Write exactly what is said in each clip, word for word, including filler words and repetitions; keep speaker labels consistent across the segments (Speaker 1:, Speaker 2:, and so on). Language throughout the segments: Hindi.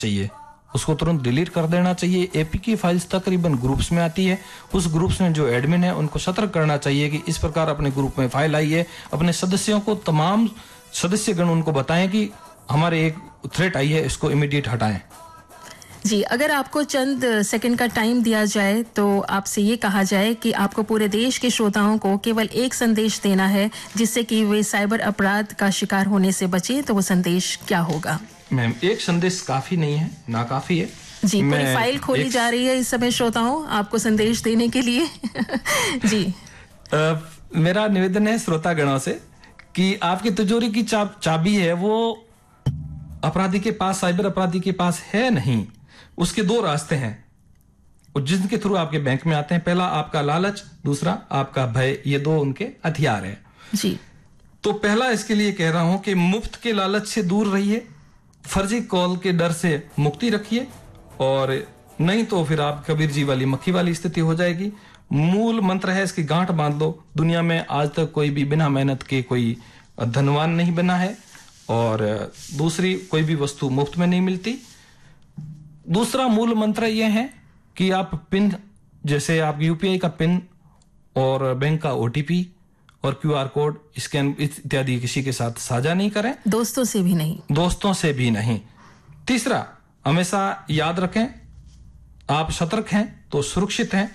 Speaker 1: चाहिए, उसको तुरंत डिलीट कर देना चाहिए। एपी की फाइल्स तकरीबन ग्रुप्स में आती है, उस ग्रुप्स में जो एडमिन है उनको सतर्क करना चाहिए कि इस प्रकार अपने ग्रुप में फाइल आई है। अपने सदस्यों को, तमाम सदस्यगण उनको बताएं कि हमारे एक थ्रेट आई है, इसको इमीडिएट हटाएं।
Speaker 2: जी, अगर आपको चंद सेकंड का टाइम दिया जाए तो आपसे ये कहा जाए कि आपको पूरे देश के श्रोताओं को केवल एक संदेश देना है जिससे कि वे साइबर अपराध का शिकार होने से बचे, तो वो संदेश क्या होगा?
Speaker 1: मैम, एक संदेश काफी नहीं है, ना काफी है
Speaker 2: जी। पूरी फाइल खोली जा रही है इस समय श्रोताओं आपको संदेश देने के लिए। जी
Speaker 1: आ, मेरा निवेदन है श्रोतागणों से कि आपकी तिजोरी की चा, चाबी है वो अपराधी के पास, साइबर अपराधी के पास है नहीं। उसके दो रास्ते हैं और जिनके थ्रू आपके बैंक में आते हैं। पहला आपका लालच, दूसरा आपका भय। ये दो उनके हथियार हैं।
Speaker 2: जी।
Speaker 1: तो पहला इसके लिए कह रहा हूं कि मुफ्त के लालच से दूर रहिए, फर्जी कॉल के डर से मुक्ति रखिए, और नहीं तो फिर आप कबीर जी वाली मक्खी वाली स्थिति हो जाएगी। मूल मंत्र है, इसकी गांठ बांध लो। दुनिया में आज तक कोई भी बिना मेहनत के कोई धनवान नहीं बना है, और दूसरी कोई भी वस्तु मुफ्त में नहीं मिलती। दूसरा मूल मंत्र यह है कि आप पिन, जैसे आप यूपीआई का पिन और बैंक का ओटीपी और क्यूआर कोड, स्कैन इत्यादि किसी के साथ साझा नहीं करें,
Speaker 2: दोस्तों से भी नहीं
Speaker 1: दोस्तों से भी नहीं। तीसरा, हमेशा याद रखें, आप सतर्क हैं तो सुरक्षित हैं।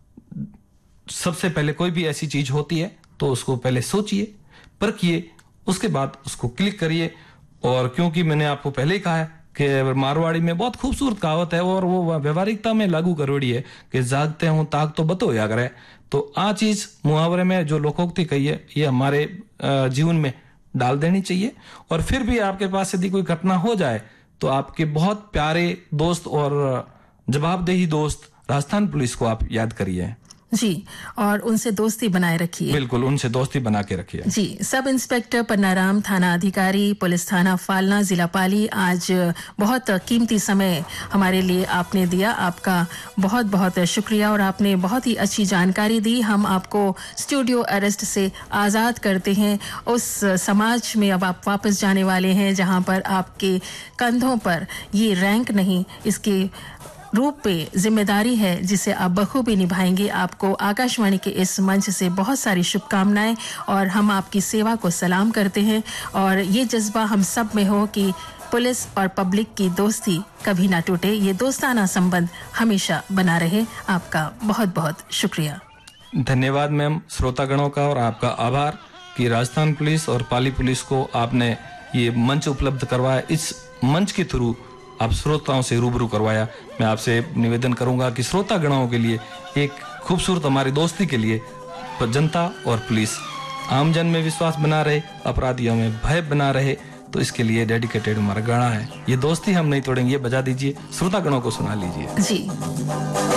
Speaker 1: सबसे पहले कोई भी ऐसी चीज होती है तो उसको पहले सोचिए, परखिए, उसके बाद उसको क्लिक करिए। और क्योंकि मैंने आपको पहले ही कहा है कि मारवाड़ी में बहुत खूबसूरत कहावत है और वो व्यवहारिकता में लागू करोड़ी है कि जागते हूं ताक तो बतो या करे। तो आ चीज मुहावरे में जो लोकोक्ति कही है, ये हमारे जीवन में डाल देनी चाहिए। और फिर भी आपके पास यदि कोई घटना हो जाए तो आपके बहुत प्यारे दोस्त और जवाबदेही दोस्त राजस्थान पुलिस को आप याद करिए।
Speaker 2: जी, और उनसे दोस्ती बनाए रखिए।
Speaker 1: बिल्कुल, उनसे दोस्ती बना के रखिए।
Speaker 2: जी। सब इंस्पेक्टर पन्नाराम, थाना अधिकारी, पुलिस थाना फालना, जिला पाली, आज बहुत कीमती समय हमारे लिए आपने दिया। आपका बहुत बहुत शुक्रिया और आपने बहुत ही अच्छी जानकारी दी। हम आपको स्टूडियो अरेस्ट से आज़ाद करते हैं। उस समाज में अब आप वापस जाने वाले हैं जहां पर आपके कंधों पर ये रैंक नहीं, इसके रूप पे जिम्मेदारी है जिसे आप बखूबी निभाएंगे। आपको आकाशवाणी के इस मंच से बहुत सारी शुभकामनाएं और हम आपकी सेवा को सलाम करते हैं। और ये जज्बा हम सब में हो कि पुलिस और पब्लिक की दोस्ती कभी ना टूटे, ये दोस्ताना संबंध हमेशा बना रहे। आपका बहुत बहुत शुक्रिया।
Speaker 1: धन्यवाद मैम, श्रोतागणों का और आपका आभार कि राजस्थान पुलिस और पाली पुलिस को आपने ये मंच उपलब्ध करवाया। इस मंच के थ्रू आप श्रोताओं से रूबरू करवाया। मैं आपसे निवेदन करूंगा कि श्रोतागणों के लिए एक खूबसूरत हमारी दोस्ती के लिए जनता और पुलिस आमजन में विश्वास बना रहे, अपराधियों में भय बना रहे, तो इसके लिए डेडिकेटेड हमारा गाना है। ये दोस्ती हम नहीं तोड़ेंगे, ये बजा दीजिए, श्रोतागणों को सुना लीजिए।
Speaker 2: जी।